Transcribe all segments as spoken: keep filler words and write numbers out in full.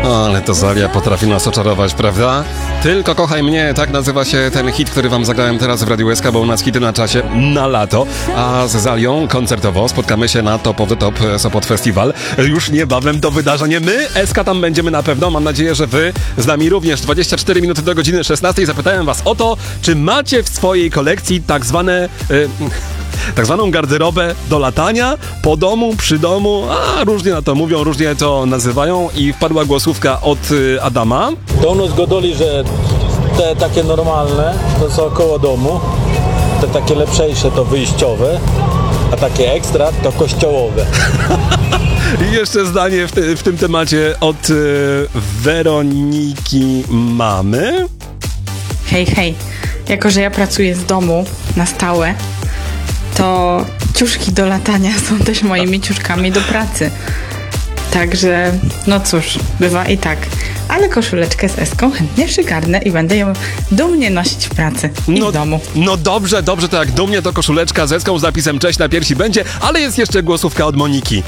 O, ale to Zalia potrafi nas oczarować, prawda? Tylko kochaj mnie, tak nazywa się ten hit, który wam zagrałem teraz w Radiu S K, bo u nas hity na czasie na lato. A z Zalią koncertowo spotkamy się na Top of the Top Sopot Festival. Już niebawem to wydarzenie. My, S K, tam będziemy na pewno. Mam nadzieję, że wy z nami również. dwadzieścia cztery minuty do godziny szesnastej. Zapytałem was o to, czy macie w swojej kolekcji tak zwane... Yy, tak zwaną garderobę do latania, po domu, przy domu, a różnie na to mówią, różnie to nazywają i wpadła głosówka od y, Adama. To ono zgodoli, że te takie normalne to są koło domu, te takie lepszejsze to wyjściowe, a takie ekstra to kościołowe. I jeszcze zdanie w, te, w tym temacie od y, Weroniki mamy. Hej, hej, jako że ja pracuję z domu na stałe, to ciuszki do latania są też moimi ciuszkami do pracy. Także, no cóż, bywa i tak. Ale koszuleczkę z Eską chętnie przygarnę i będę ją dumnie nosić w pracy i no, w domu. No dobrze, dobrze, to jak dumnie to koszuleczka z Eską z napisem cześć na piersi będzie, ale jest jeszcze głosówka od Moniki.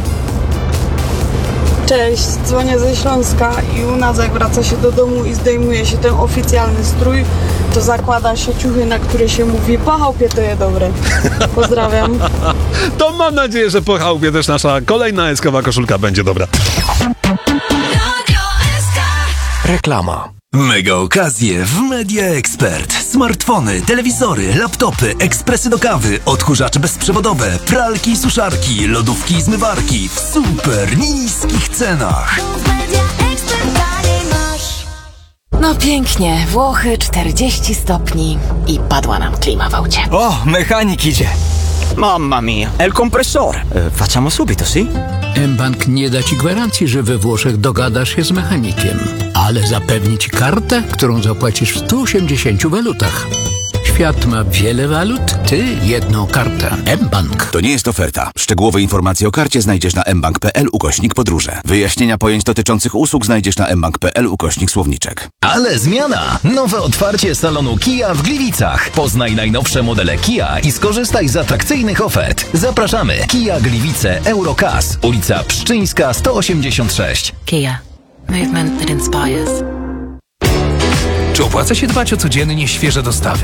Cześć, dzwonię ze Śląska i u nas jak wraca się do domu i zdejmuje się ten oficjalny strój, to zakłada się ciuchy, na które się mówi po chałupie to je dobre. Pozdrawiam. To mam nadzieję, że po chałupie też nasza kolejna eskowa koszulka będzie dobra. Reklama. Mega okazje w Media Expert. Smartfony, telewizory, laptopy, ekspresy do kawy, odkurzacze bezprzewodowe, pralki i suszarki, lodówki i zmywarki w super niskich cenach. No pięknie, Włochy czterdzieści stopni i padła nam klima w aucie. Oh, mechanik idzie. Mamma mia, è il compressore. E, facciamo subito, sì? mBank nie da ci gwarancji, że we Włoszech dogadasz się z mechanikiem, ale zapewni ci kartę, którą zapłacisz w stu osiemdziesięciu walutach. Świat ma wiele walut, ty jedną kartę. mBank. To nie jest oferta. Szczegółowe informacje o karcie znajdziesz na mbank.pl ukośnik podróże. Wyjaśnienia pojęć dotyczących usług znajdziesz na mbank.pl ukośnik słowniczek. Ale zmiana! Nowe otwarcie salonu Kia w Gliwicach. Poznaj najnowsze modele Kia i skorzystaj z atrakcyjnych ofert. Zapraszamy. Kia Gliwice Eurocas, ulica Pszczyńska sto osiemdziesiąt sześć. Kia. Movement that inspires. Czy opłaca się dbać o codziennie świeże dostawy?